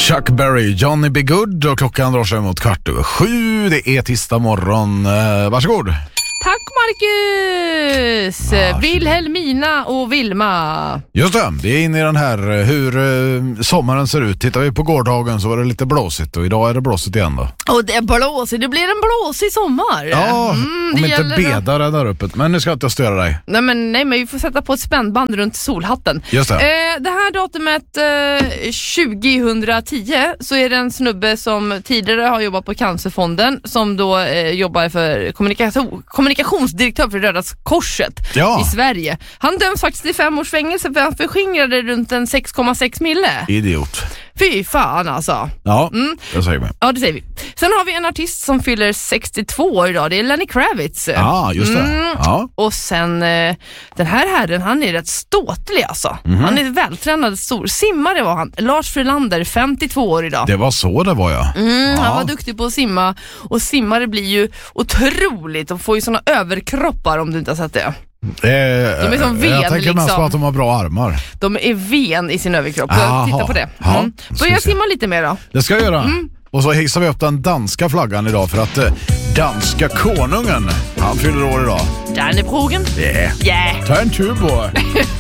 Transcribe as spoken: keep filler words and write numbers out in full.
Chuck Berry, Johnny B. Good, och klockan drar sig mot kvart över sju. Det är tisdag morgon. Eh, varsågod. Tack Marcus! Varsågod. Wilhelmina och Vilma. Just det, vi är inne i den här hur eh, sommaren ser ut. Tittar vi på gårdagen så var det lite blåsigt och idag är det blåsigt igen då. Och det är blåsigt, det blir en blåsig sommar. Ja, mm, om det inte gäller beda räddar upp ett. Men nu ska jag inte störa dig. Nej men, nej men vi får sätta på ett spännband runt solhatten. Just det. Eh, det här datumet eh, tjugohundratio så är det en snubbe som tidigare har jobbat på Cancerfonden som då eh, jobbar för kommunikation, kommunikationsdirektör för Röda Korset Ja. i Sverige. Han döms faktiskt till fem års fängelse för han förskingrade runt en sex komma sex mille. Idiot. Fy fan alltså. Ja, Mm. det säger vi. Ja, det säger vi. Sen har vi en artist som fyller sextiotvå år idag. Det är Lenny Kravitz. Ja, just det. Mm. Ja. Och sen eh, den här herren, han är rätt ståtlig alltså. Mhm. Han är vältränad, stor. Simmare var han. Lars Frölander, femtiotvå år idag. Det var så det var, ja. Mm, Ja. Han var duktig på att simma. Och simmare blir ju otroligt. De får ju såna överkroppar om du inte har sett det. Eh, är som ven, jag tänker liksom. mest på att de har bra armar. De är ven i sin överkropp. Aha. Titta på det. Ja, Mm. ska Börja vi se. simma lite mer då. Det ska jag göra. Mm. Och så hissar vi upp den danska flaggan idag för att eh, danska konungen, han fyller år idag. Där är progen. Yeah. Yeah. Ta en tur, boy.